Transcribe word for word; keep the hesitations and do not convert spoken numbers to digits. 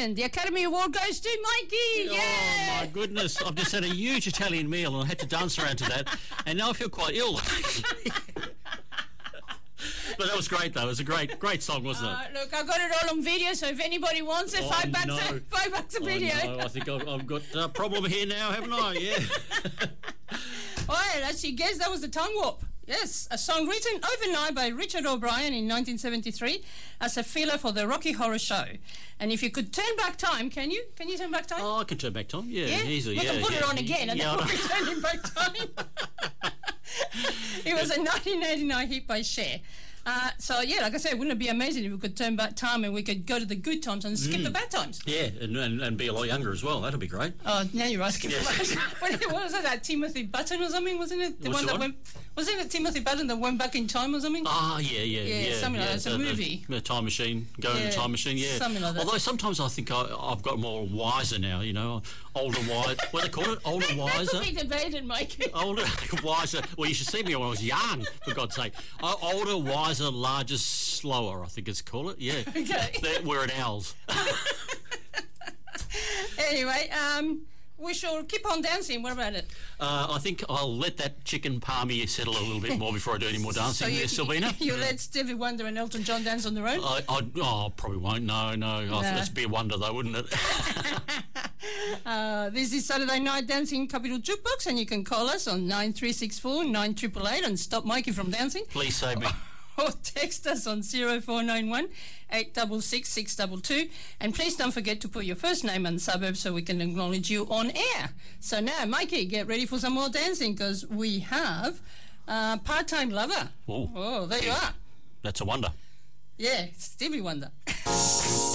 And the Academy Award goes to Mikey. Oh, Yeah. my goodness. I've just had a huge Italian meal and I had to dance around to that. And now I feel quite ill. But that was great, though. It was a great, great song, wasn't it? Uh, look, I got it all on video, so if anybody wants it, Oh, five bucks, no. a, five bucks a video. I know. I think I've, I've got a problem here now, haven't I? Yeah. All right, as you guessed, that was the Tongue Warp. Yes, a song written overnight by Richard O'Brien in nineteen seventy-three as a filler for the Rocky Horror Show. And if you could turn back time, can you? Can you turn back time? Oh, I can turn back time. Yeah, yeah, easily. we yeah, can put yeah. it on again, and Yeah, then I we'll be turning back time. It was a nineteen eighty-nine hit by Cher. Uh, so, yeah, like I said, wouldn't it be amazing if we could turn back time and we could go to the good times and skip Mm. the bad times? Yeah, and, and, and be a lot younger as well. That'd be great. Oh, now you're asking Yeah. for what, what was it, that Timothy Button or something, wasn't it? The What's one the that one? went... Wasn't it Timothy Button that went back in time or something? Ah, yeah, yeah, Yeah, yeah. something like that. It's a the- the- movie. The time machine, going in Yeah, a time machine, yeah. something like that. Although sometimes I think I, I've got more wiser now, you know, older, wise. What do they call it? Older, That wiser? could be debated, Mike. Older, wiser. Well, you should see me when I was young, for God's sake. Uh, older, wiser, larger, slower, I think it's called it. Yeah. Okay. That- We're at Owls. Anyway, um, we shall keep on dancing. What about it? Uh, I think I'll let that chicken palmy settle a little bit more before I do any more dancing there, Sylvina. You let Stevie Wonder and Elton John dance on their own? I, I oh, probably won't. No, no. I Nah. think That's be a wonder, though, wouldn't it? Uh, this is Saturday Night Dancing Capital Jukebox, and you can call us on nine three six four nine eight eight eight and stop Mikey from dancing. Please save me. Or text us on zero four nine one eight six six six two two. And please don't forget to put your first name and suburb so we can acknowledge you on air. So now, Mikey, get ready for some more dancing because we have uh, Part-Time Lover. Oh. Oh, there you are. That's a wonder. Yeah, Stevie Wonder.